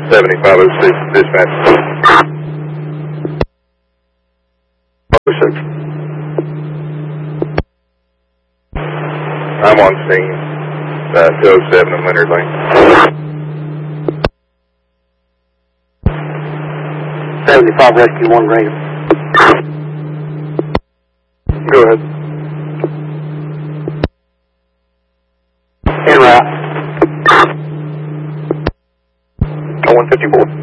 7506, dispatch. 06. I'm on scene, 207 in Leonard Lane. 75 Rescue 1 Raider. Go ahead. En route. 154.